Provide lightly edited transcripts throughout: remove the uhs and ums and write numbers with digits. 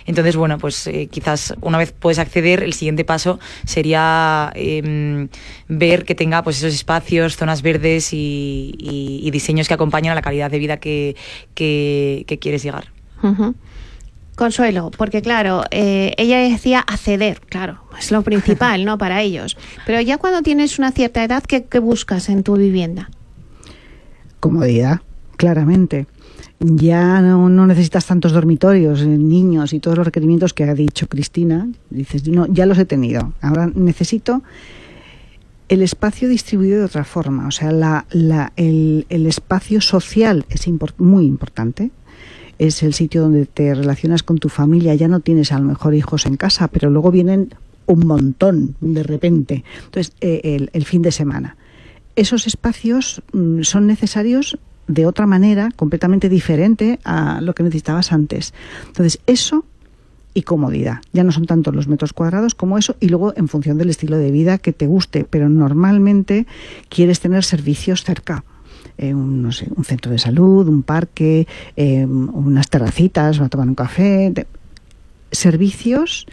Entonces, bueno, pues quizás una vez puedes acceder, el siguiente paso sería ver que tenga pues esos espacios, zonas verdes y diseños que acompañan a la calidad de vida que quieres llegar. Uh-huh. Consuelo, porque claro, ella decía acceder, claro, es lo principal, ¿no?, para ellos. Pero ya cuando tienes una cierta edad, ¿qué buscas en tu vivienda? Comodidad, claramente. Ya no necesitas tantos dormitorios, niños y todos los requerimientos que ha dicho Cristina. Dices, no, ya los he tenido. Ahora necesito el espacio distribuido de otra forma. O sea, el espacio social es muy importante. Es el sitio donde te relacionas con tu familia. Ya no tienes a lo mejor hijos en casa, pero luego vienen un montón de repente. Entonces, el fin de semana. Esos espacios son necesarios de otra manera, completamente diferente a lo que necesitabas antes. Entonces, eso y comodidad. Ya no son tanto los metros cuadrados como eso, y luego en función del estilo de vida que te guste, pero normalmente quieres tener servicios cerca. Un centro de salud, un parque, unas terracitas, va a tomar un café, servicios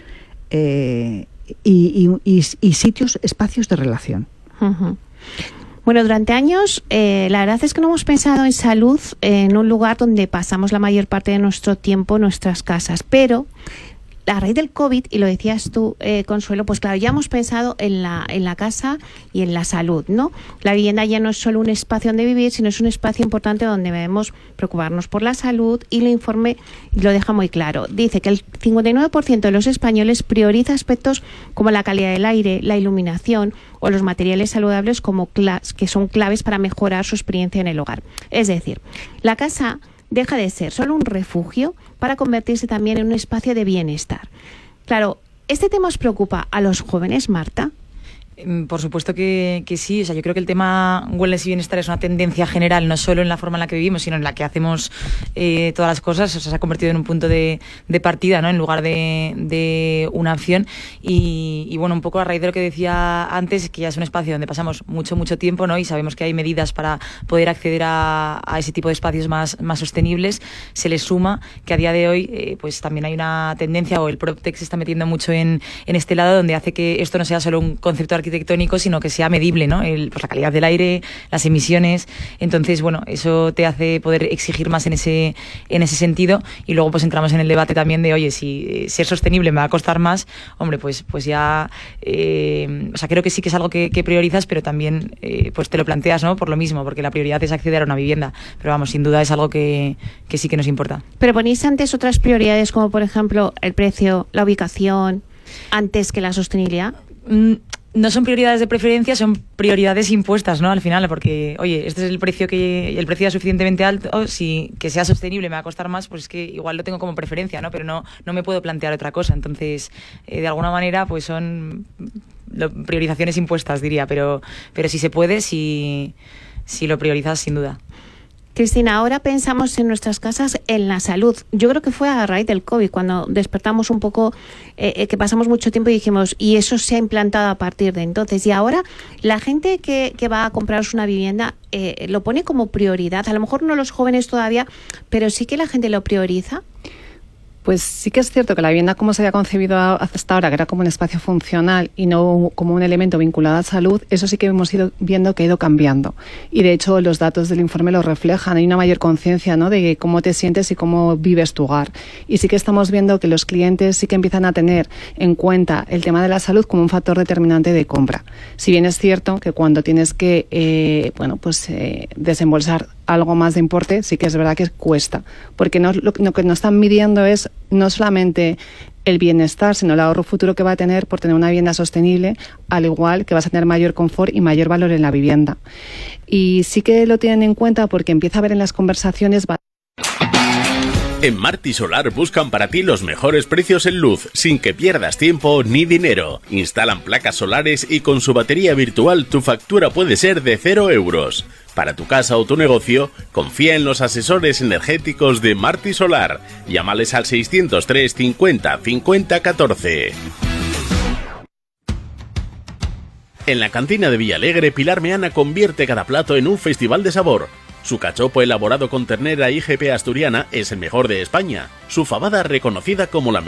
y sitios, espacios de relación. Uh-huh. Bueno, durante años la verdad es que no hemos pensado en salud en un lugar donde pasamos la mayor parte de nuestro tiempo en nuestras casas, pero a raíz del COVID, y lo decías tú, Consuelo, pues claro, ya hemos pensado en la casa y en la salud, ¿no? La vivienda ya no es solo un espacio donde vivir, sino es un espacio importante donde debemos preocuparnos por la salud, y el informe lo deja muy claro. Dice que el 59% de los españoles prioriza aspectos como la calidad del aire, la iluminación o los materiales saludables que son claves para mejorar su experiencia en el hogar. Es decir, la casa deja de ser solo un refugio para convertirse también en un espacio de bienestar. Claro, ¿este tema os preocupa a los jóvenes, Marta? Por supuesto que sí. O sea, yo creo que el tema wellness y bienestar es una tendencia general, no solo en la forma en la que vivimos, sino en la que hacemos todas las cosas. O sea, se ha convertido en un punto de partida, ¿no?, en lugar de una opción. Y bueno, un poco a raíz de lo que decía antes, que ya es un espacio donde pasamos mucho tiempo, ¿no?, y sabemos que hay medidas para poder acceder a ese tipo de espacios más sostenibles. Se le suma que a día de hoy pues también hay una tendencia, o el PropTech se está metiendo mucho en este lado, donde hace que esto no sea solo un concepto arquitectónico, sino que sea medible, ¿no? Pues la calidad del aire, las emisiones. Entonces, bueno, eso te hace poder exigir más en ese sentido. Y luego pues entramos en el debate también de, oye, si ser sostenible me va a costar más, hombre, pues ya o sea, creo que sí que es algo que priorizas, pero también pues te lo planteas, ¿no?, por lo mismo, porque la prioridad es acceder a una vivienda. Pero vamos, sin duda es algo que sí que nos importa. Pero ponéis antes otras prioridades, como por ejemplo el precio, la ubicación, antes que la sostenibilidad. No son prioridades de preferencia, son prioridades impuestas, ¿no?, al final, porque, oye, este es el precio ya es suficientemente alto, si que sea sostenible me va a costar más, pues es que igual lo tengo como preferencia, ¿no?, pero no me puedo plantear otra cosa. Entonces, de alguna manera, pues son priorizaciones impuestas, diría, pero si se puede, si lo priorizas, sin duda. Cristina, ahora pensamos en nuestras casas en la salud. Yo creo que fue a raíz del COVID, cuando despertamos un poco, que pasamos mucho tiempo y dijimos, y eso se ha implantado a partir de entonces. Y ahora la gente que va a comprarse una vivienda lo pone como prioridad. A lo mejor no los jóvenes todavía, pero sí que la gente lo prioriza. Pues sí que es cierto que la vivienda, como se había concebido hasta ahora, que era como un espacio funcional y no como un elemento vinculado a salud, eso sí que hemos ido viendo que ha ido cambiando. Y de hecho los datos del informe lo reflejan. Hay una mayor conciencia, ¿no?, de cómo te sientes y cómo vives tu hogar. Y sí que estamos viendo que los clientes sí que empiezan a tener en cuenta el tema de la salud como un factor determinante de compra. Si bien es cierto que cuando tienes que desembolsar algo más de importe, sí que es verdad que cuesta, porque lo que nos están midiendo es no solamente el bienestar, sino el ahorro futuro que va a tener por tener una vivienda sostenible, al igual que vas a tener mayor confort y mayor valor en la vivienda. Y sí que lo tienen en cuenta porque empieza a haber en las conversaciones. En Marti Solar buscan para ti los mejores precios en luz, sin que pierdas tiempo ni dinero. Instalan placas solares y con su batería virtual tu factura puede ser de 0 euros. Para tu casa o tu negocio, confía en los asesores energéticos de Marti Solar. Llámales al 603 50 50 14. En la cantina de Villalegre, Pilar Meana convierte cada plato en un festival de sabor. Su cachopo elaborado con ternera IGP asturiana es el mejor de España. Su fabada reconocida como la mejor